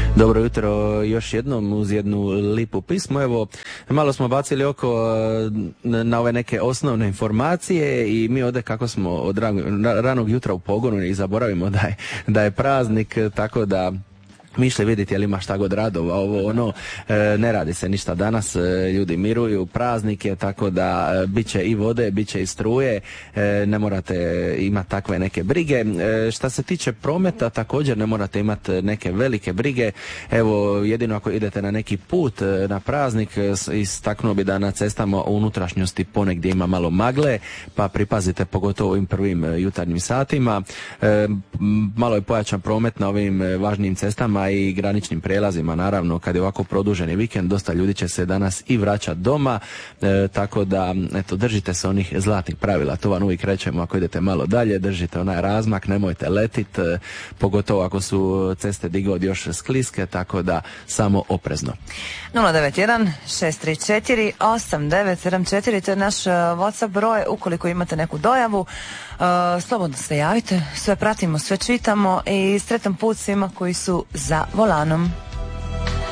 Dobro jutro još jednom uz jednu lipu pismo. Evo, malo smo bacili oko na ove neke osnovne informacije i mi ovdje kako smo od ranog jutra u pogonu i zaboravimo da je praznik, tako da mi išli vidjeti jel ima šta god radova, ne radi se ništa danas, ljudi miruju, praznik je, tako da bit će i vode, bit će i struje, ne morate imati takve neke brige. Šta se tiče prometa, također ne morate imati neke velike brige, evo jedino ako idete na neki put na praznik, istaknuo bi da na cestama u unutrašnjosti ponegdje ima malo magle, pa pripazite pogotovo ovim prvim jutarnjim satima. Malo je pojačan promet na ovim važnim cestama i graničnim prijelazima, naravno kad je ovako produženi vikend, dosta ljudi će se danas i vraćati doma, tako da eto, držite se onih zlatnih pravila, to vam uvijek rećemo ako idete malo dalje, držite onaj razmak, nemojte letit, pogotovo ako su ceste digod još skliske, tako da samo oprezno. 091 634 8974, to je naš WhatsApp broj, ukoliko imate neku dojavu, slobodno se javite, sve pratimo, sve čitamo i sretan put svima koji su za volanom.